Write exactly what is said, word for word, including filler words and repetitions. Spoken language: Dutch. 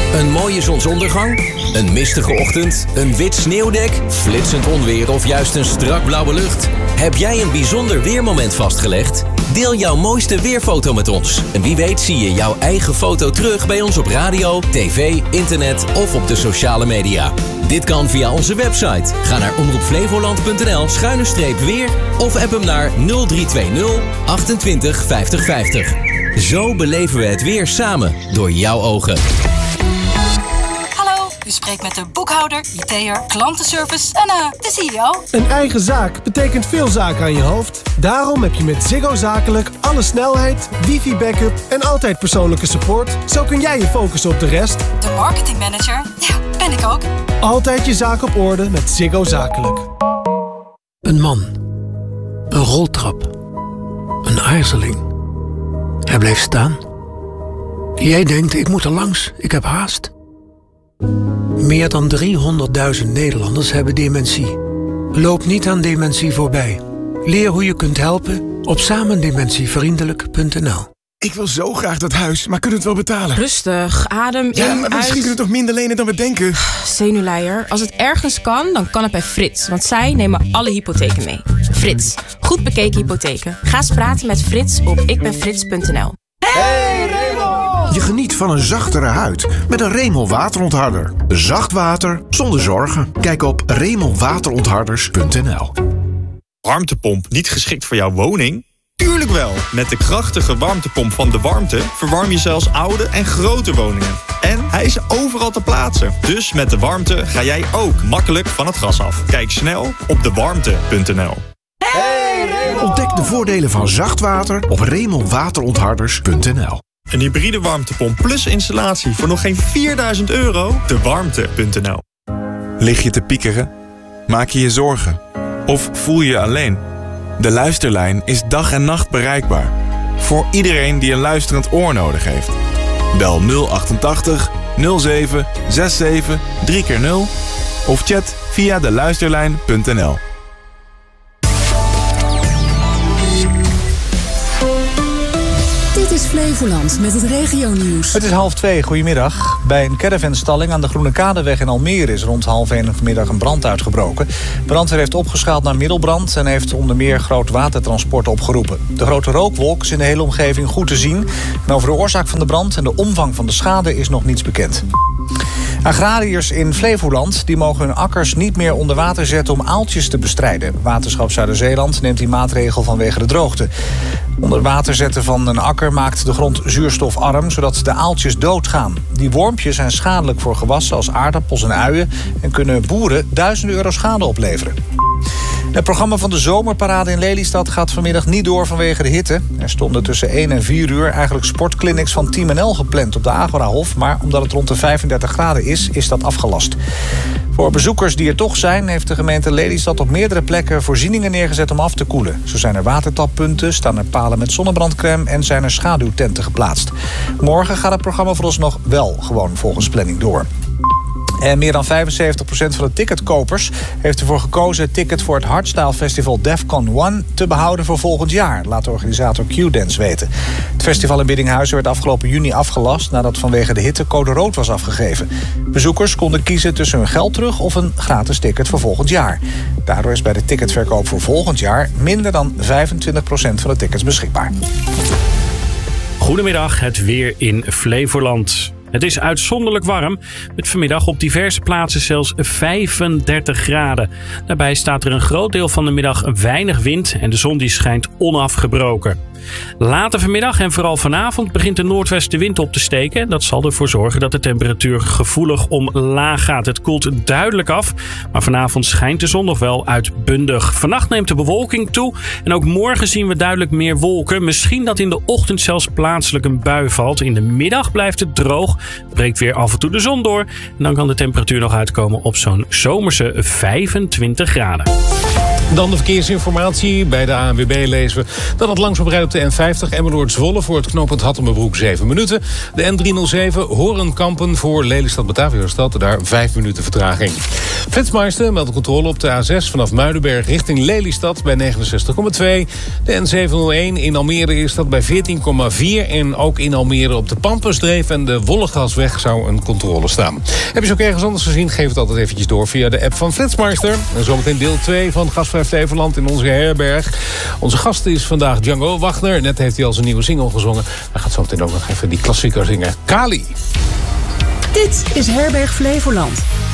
Een mooie zonsondergang? Een mistige ochtend? Een wit sneeuwdek? Flitsend onweer of juist een strak blauwe lucht? Heb jij een bijzonder weermoment vastgelegd? Deel jouw mooiste weerfoto met ons. En wie weet zie je jouw eigen foto terug bij ons op radio, tv, internet of op de sociale media. Dit kan via onze website. Ga naar omroepflevoland.nl schuine streep weer of app hem naar nul drie twee nul achtentwintig vijftig vijftig. Zo beleven we het weer samen door jouw ogen. U spreekt met de boekhouder, I T'er, klantenservice en uh, de C E O. Een eigen zaak betekent veel zaken aan je hoofd. Daarom heb je met Ziggo Zakelijk alle snelheid, wifi-backup en altijd persoonlijke support. Zo kun jij je focussen op de rest. De marketingmanager? Ja, ben ik ook. Altijd je zaak op orde met Ziggo Zakelijk. Een man. Een roltrap. Een aarzeling. Hij bleef staan. Jij denkt, ik moet er langs, ik heb haast. Meer dan driehonderdduizend Nederlanders hebben dementie. Loop niet aan dementie voorbij. Leer hoe je kunt helpen op samendementievriendelijk punt n l. Ik wil zo graag dat huis, maar kunnen we het wel betalen? Rustig, adem ja, in, maar misschien uit. kunnen we toch minder lenen dan we denken? Zenuwleier. Als het ergens kan, dan kan het bij Frits. Want zij nemen alle hypotheken mee. Frits. Goed bekeken hypotheken. Ga eens praten met Frits op ikbenfrits punt n l. Hey Raymond! Je geniet van een zachtere huid met een Remel waterontharder. Zacht water zonder zorgen. Kijk op remel waterontharders punt n l. Warmtepomp niet geschikt voor jouw woning? Tuurlijk wel! Met de krachtige warmtepomp van De Warmte verwarm je zelfs oude en grote woningen. En hij is overal te plaatsen. Dus met De Warmte ga jij ook makkelijk van het gas af. Kijk snel op de warmte punt n l. Hey, ontdek de voordelen van zacht water op remel waterontharders punt n l. Een hybride warmtepomp plus installatie voor nog geen vierduizend euro? de warmte punt n l. Lig je te piekeren? Maak je je zorgen? Of voel je je alleen? De Luisterlijn is dag en nacht bereikbaar. Voor iedereen die een luisterend oor nodig heeft. Bel nul achtentachtig nul zeven zevenenzestig drie keer nul of chat via de luisterlijn punt n l. Dit is Flevoland met het regionieuws. Het is half twee, goedemiddag. Bij een caravanstalling aan de Groene Kadeweg in Almere is rond half één vanmiddag een brand uitgebroken. Brandweer heeft opgeschaald naar middelbrand en heeft onder meer groot watertransport opgeroepen. De grote rookwolk is in de hele omgeving goed te zien. En over de oorzaak van de brand en de omvang van de schade is nog niets bekend. Agrariërs in Flevoland die mogen hun akkers niet meer onder water zetten om aaltjes te bestrijden. Waterschap Zuider-Zeeland neemt die maatregel vanwege de droogte. Onder water zetten van een akker maakt de grond zuurstofarm, zodat de aaltjes doodgaan. Die wormpjes zijn schadelijk voor gewassen als aardappels en uien en kunnen boeren duizenden euro schade opleveren. Het programma van de zomerparade in Lelystad gaat vanmiddag niet door vanwege de hitte. Er stonden tussen één en vier uur eigenlijk sportclinics van Team N L gepland op de Agorahof. Maar omdat het rond de vijfendertig graden is, is dat afgelast. Voor bezoekers die er toch zijn, heeft de gemeente Lelystad op meerdere plekken voorzieningen neergezet om af te koelen. Zo zijn er watertappunten, staan er palen met zonnebrandcrème en zijn er schaduwtenten geplaatst. Morgen gaat het programma vooralsnog wel gewoon volgens planning door. En meer dan vijfenzeventig procent van de ticketkopers heeft ervoor gekozen het ticket voor het hardstyle festival Defcon één te behouden voor volgend jaar, laat de organisator Q-Dance weten. Het festival in Biddinghuizen werd afgelopen juni afgelast nadat vanwege de hitte code rood was afgegeven. Bezoekers konden kiezen tussen hun geld terug of een gratis ticket voor volgend jaar. Daardoor is bij de ticketverkoop voor volgend jaar minder dan vijfentwintig procent van de tickets beschikbaar. Goedemiddag, het weer in Flevoland. Het is uitzonderlijk warm, met vanmiddag op diverse plaatsen zelfs vijfendertig graden. Daarbij staat er een groot deel van de middag weinig wind en de zon die schijnt onafgebroken. Later vanmiddag en vooral vanavond begint de noordwestenwind op te steken. Dat zal ervoor zorgen dat de temperatuur gevoelig omlaag gaat. Het koelt duidelijk af, maar vanavond schijnt de zon nog wel uitbundig. Vannacht neemt de bewolking toe en ook morgen zien we duidelijk meer wolken. Misschien dat in de ochtend zelfs plaatselijk een bui valt. In de middag blijft het droog, breekt weer af en toe de zon door. En dan kan de temperatuur nog uitkomen op zo'n zomerse vijfentwintig graden. Dan de verkeersinformatie. Bij de A N W B lezen we dat het langzaam rijdt op de N vijftig Emmeloord-Zwolle voor het knooppunt Hattemerbroek zeven minuten. De N driehonderdzeven Horenkampen voor Lelystad-Bataviastad, daar vijf minuten vertraging. Flitsmeister meldt de controle op de A zes vanaf Muidenberg richting Lelystad bij negenenzestig komma twee. De N zevenhonderdéén in Almere is dat bij veertien komma vier. En ook in Almere op de Pampusdreef en de Wollegasweg zou een controle staan. Heb je ze ook ergens anders gezien? Geef het altijd eventjes door via de app van Flitsmeister. En zometeen deel twee van Gasvrij Flevoland in onze herberg. Onze gast is vandaag Django Wagner. Net heeft hij al zijn nieuwe single gezongen. Hij gaat zo meteen ook nog even die klassieker zingen. Kali. Dit is Herberg Flevoland.